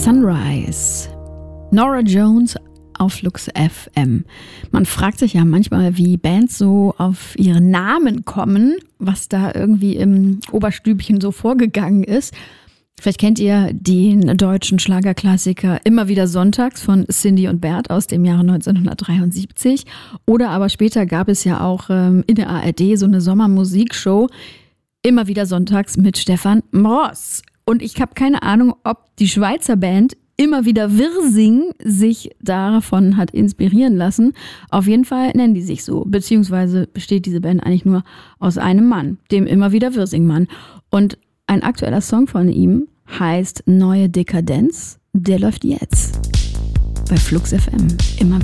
Sunrise. Norah Jones auf Flux FM. Man fragt sich ja manchmal, wie Bands so auf ihren Namen kommen, was da irgendwie im Oberstübchen so vorgegangen ist. Vielleicht kennt ihr den deutschen Schlagerklassiker Immer wieder sonntags von Cindy und Bert aus dem Jahre 1973. Oder aber später gab es ja auch in der ARD so eine Sommermusikshow Immer wieder sonntags mit Stefan Mross. Und ich habe keine Ahnung, ob die Schweizer Band Immer wieder Wirsing sich davon hat inspirieren lassen. Auf jeden Fall nennen die sich so, beziehungsweise besteht diese Band eigentlich nur aus einem Mann, dem Immer wieder Wirsing-Mann. Und ein aktueller Song von ihm heißt Neue Dekadenz. Der läuft jetzt bei Flux FM. Immer